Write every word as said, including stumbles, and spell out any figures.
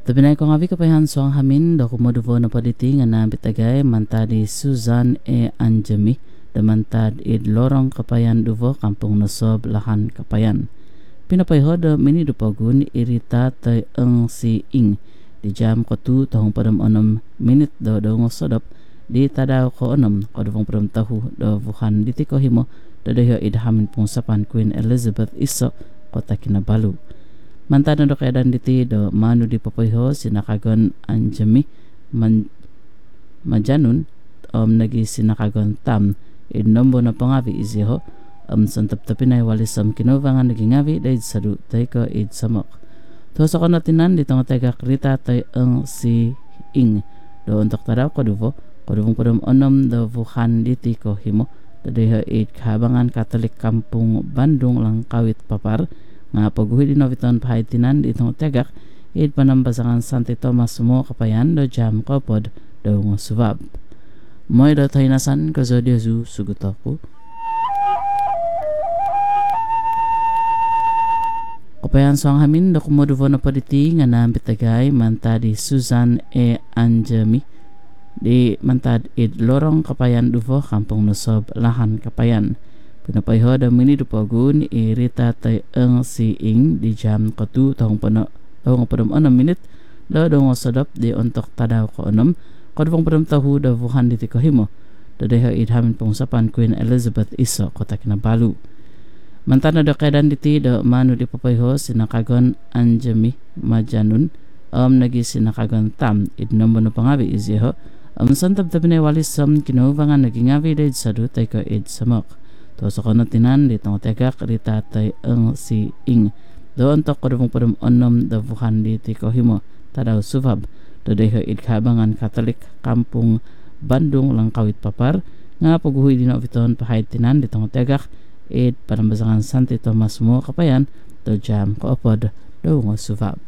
Tabi ko nga kapayahan so ang hamin do kumoduvo na paliti nga na bitagay mantadi Susan e Anjami da mantad id lorong kapayan duvo kampung nasob lahan kapayan. Pinapayho da mini dupagun irita tay ang si ing di jam ko tu tahong padam onam minit do do ngosodop di tadaw ko onam koduvong padam tahu do vuhan diti ko himo do dayo id hamin pong sapan Queen Elizabeth iso kota Kinabalu. Mantan do keadaan diti do manu di papayho sinakagon Anjami man, majanun om nagi sinakagon tam in nombo na pangavi iziho om santap tapinay walisam kinovangan naging ngavi daid sadu tay ko id samok. Tosa ko natinan ditong tagak rita tay ang si ing do untuk tadaw ko duvo koduvong padum onom do vuhan diti ko himo dadeho id kahabangan Katolik kampung Bandung Langkawit Papar nga paghuhi din noviton pahitinan ditong tagak id panambasangan Santi Tomas mo kapayan do jam kopod do ngo subab. Moy do tayo nasan ko zo Diosu sugutoku. Kapayan so ang hamin do kumoduvo na paditi nga nambitagay mantadi Susan e Anjami di mantad id lorong kapayan duvo kampung nasob lahan kapayan. Pinapayho da mini dupagun irita tay ang si ing di jam katu tahong pano tahong padam anam minit do do ngosadop di untuk tadaw ko anam kodvong padam tahu da vuhan diti ko himo dadeho id hamin pong sapan Queen Elizabeth iso kota Kinabalu. Mantana do keadaan diti do manu di papayho sinakagon Anjami majanun om nagi sinakagon tam id nombo no pangabi iziho om santab tabine walis sam kinovangan naging ngavi daid sadu tay ko id samok. Toso ko natinan ditong tegak rita tay ang si ing doon to kodumong padum onom da vuhan diti ko himo tadaw suvab dadeho id kahabangan Katolik kampung Bandung Langkawit Papar nga paghuhi din oviton pahitinan ditong tegak id panambasangan Santi Tomas mo kapayan do jam ko opod do ngo suvab.